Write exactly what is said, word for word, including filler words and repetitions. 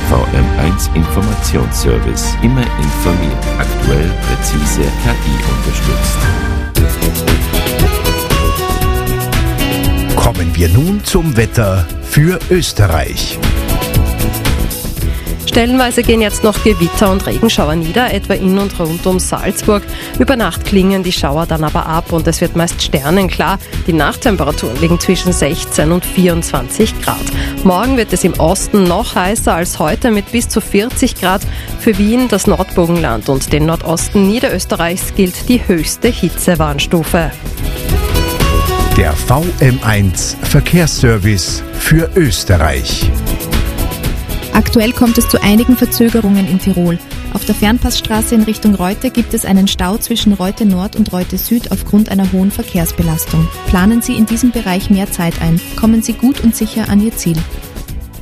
V M eins Informationsservice. Immer informiert, aktuell, präzise, K I unterstützt. Kommen wir nun zum Wetter für Österreich. Stellenweise gehen jetzt noch Gewitter und Regenschauer nieder, etwa in und rund um Salzburg. Über Nacht klingen die Schauer dann aber ab und es wird meist sternenklar. Die Nachttemperaturen liegen zwischen sechzehn und vierundzwanzig Grad. Morgen wird es im Osten noch heißer als heute mit bis zu vierzig Grad. Für Wien, das Nordburgenland und den Nordosten Niederösterreichs gilt die höchste Hitzewarnstufe. Der V M eins Verkehrsservice für Österreich. Aktuell kommt es zu einigen Verzögerungen in Tirol. Auf der Fernpassstraße in Richtung Reute gibt es einen Stau zwischen Reute Nord und Reute Süd aufgrund einer hohen Verkehrsbelastung. Planen Sie in diesem Bereich mehr Zeit ein. Kommen Sie gut und sicher an Ihr Ziel.